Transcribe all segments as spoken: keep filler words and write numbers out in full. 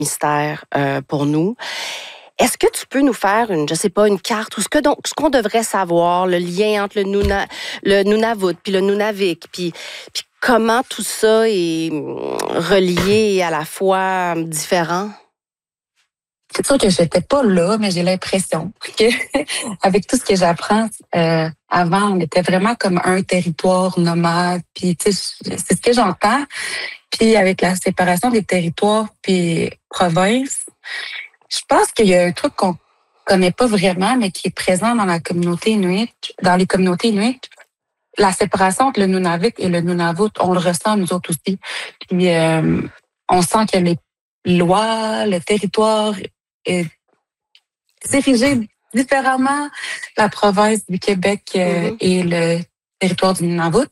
mystère euh, pour nous. Est-ce que tu peux nous faire une, je sais pas, une carte ou ce que donc, ce qu'on devrait savoir, le lien entre le Nuna, le Nunavut puis le Nunavik, puis, puis comment tout ça est relié et à la fois différent? C'est sûr que j'étais pas là, mais j'ai l'impression que avec tout ce que j'apprends, euh, avant, on était vraiment comme un territoire nomade. Puis tu sais, c'est ce que j'entends. Puis avec la séparation des territoires puis provinces, je pense qu'il y a un truc qu'on connaît pas vraiment, mais qui est présent dans la communauté inuit, dans les communautés inuites. La séparation entre le Nunavik et le Nunavut, on le ressent nous autres aussi. Puis euh, on sent que les lois, le territoire est dirigé différemment, la province du Québec euh, mm-hmm. et le territoire du Nunavut.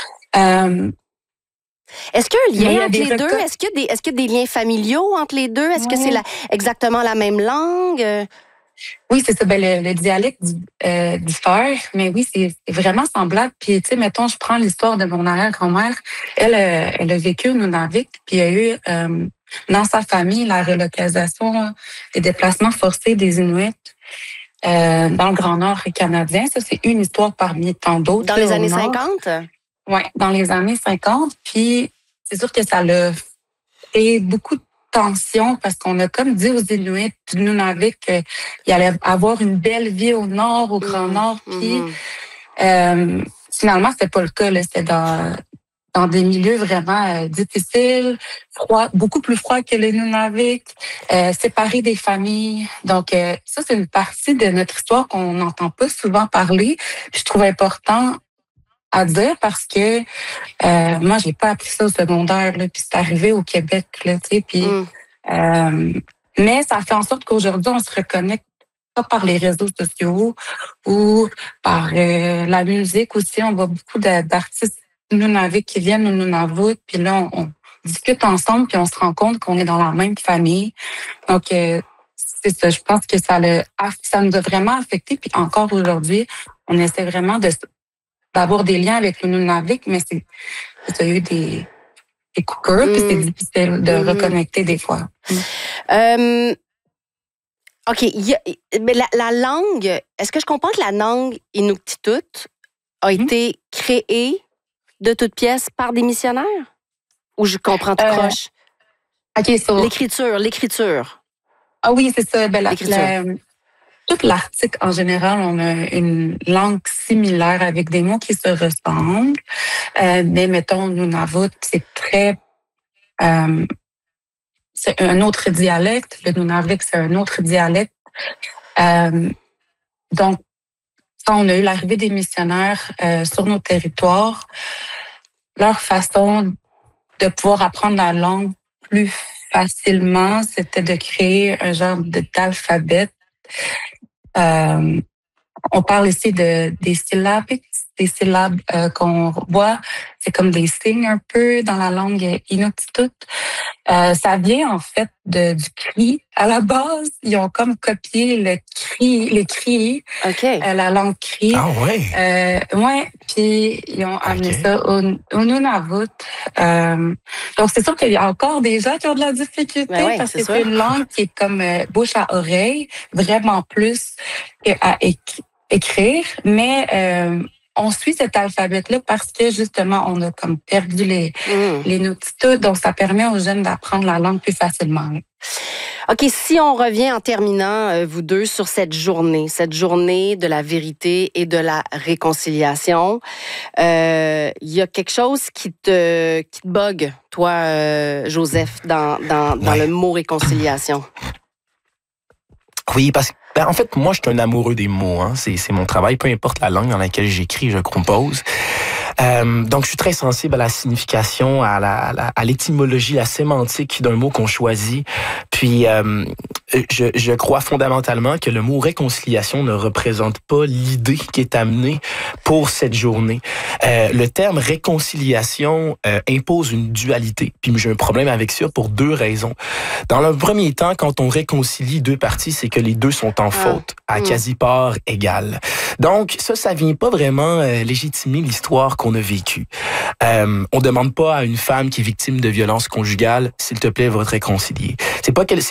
Euh, Est-ce qu'il y a un lien entre les records... deux? Est-ce qu'il y a des, est-ce qu'il y a des liens familiaux entre les deux? Est-ce ouais. que c'est la, exactement la même langue? Oui, c'est ça. Ben, le, le dialecte euh, diffère, mais oui, c'est, c'est vraiment semblable. Puis, tu sais, mettons, je prends l'histoire de mon arrière-grand-mère. Elle, euh, elle a vécu au Nunavik, puis il y a eu euh, dans sa famille la relocalisation des déplacements forcés des Inuits euh, dans le Grand Nord canadien. Ça, c'est une histoire parmi tant d'autres. Dans là, les années Nord. cinquante? Oui, dans les années cinquante. Puis, c'est sûr que ça l'a fait beaucoup de tension parce qu'on a comme dit aux Inuits du Nunavik qu'il allait avoir une belle vie au nord, au Grand mmh, Nord. Puis mmh. euh, finalement, c'était pas le cas. Là. C'était dans, dans des milieux vraiment euh, difficiles, froids, beaucoup plus froids que le Nunavik, euh, séparés des familles. Donc, euh, ça, c'est une partie de notre histoire qu'on n'entend pas souvent parler. Puis je trouve important à dire parce que euh, moi, j'ai pas appris ça au secondaire, là, puis c'est arrivé au Québec, là, tu sais, puis mm. euh, mais ça fait en sorte qu'aujourd'hui, on se reconnecte pas par les réseaux sociaux ou par euh, la musique aussi. On voit beaucoup de, d'artistes Nunavik qui viennent au Nunavut, puis là, on, on discute ensemble, puis on se rend compte qu'on est dans la même famille. Donc, euh, c'est ça, je pense que ça, le, ça nous a vraiment affecté, puis encore aujourd'hui, on essaie vraiment de d'avoir des liens avec le Nunavik, mais c'est, il y a eu des, des coupures, mmh. puis c'est difficile de mmh. reconnecter des fois. Mmh. Euh, OK, y a, mais la, la langue, est-ce que je comprends que la langue inuktitut a mmh. été créée de toutes pièces par des missionnaires? Ou je comprends tout euh, croche? OK, so... L'écriture, l'écriture. Ah oui, c'est ça. Ben, la, la, toute l'Arctique, en général, on a une langue similaire avec des mots qui se ressemblent. Euh, mais mettons, Nunavut, c'est très... Euh, c'est un autre dialecte. Le Nunavik, c'est un autre dialecte. Euh, donc, quand on a eu l'arrivée des missionnaires euh, sur nos territoires, leur façon de pouvoir apprendre la langue plus facilement, c'était de créer un genre de, d'alphabet. Euh, on parle ici de des syllabes, des syllabes euh, qu'on voit, c'est comme des signes un peu dans la langue inuktitut. Euh, ça vient en fait de, du cri. À la base, ils ont comme copié le cri, les cris, okay. euh, la langue cri. Ah ouais. Euh, ouais, puis ils ont amené okay. ça au, au Nunavut. Euh, donc c'est sûr qu'il y a encore des gens qui ont de la difficulté ben ouais, parce c'est que sûr. C'est une langue qui est comme euh, bouche à oreille, vraiment plus qu'à éc- écrire, mais euh, on suit cet alphabet-là parce que, justement, on a comme perdu les, mmh. les notitudes. Donc, ça permet aux jeunes d'apprendre la langue plus facilement. OK, si on revient en terminant, euh, vous deux, sur cette journée, cette journée de la vérité et de la réconciliation, il euh, y a quelque chose qui te, qui te bug, toi, euh, Joseph, dans, dans, dans ouais. le mot réconciliation. Oui, parce que Ben, en fait, moi, je suis un amoureux des mots. Hein. C'est, c'est mon travail, peu importe la langue dans laquelle j'écris, je compose. Euh, donc, je suis très sensible à la signification, à, la, à, la, à l'étymologie, la sémantique d'un mot qu'on choisit. Puis, euh, je, je crois fondamentalement que le mot réconciliation ne représente pas l'idée qui est amenée pour cette journée. Euh, le terme réconciliation euh, impose une dualité. Puis j'ai un problème avec ça pour deux raisons. Dans le premier temps, quand on réconcilie deux parties, c'est que les deux sont en faute, à Mm. quasi-part égale. Donc ça, ça vient pas vraiment euh, légitimer l'histoire qu'on a vécue. Euh, on demande pas à une femme qui est victime de violence conjugale, s'il te plaît, va te réconcilier. C'est pas qu'elle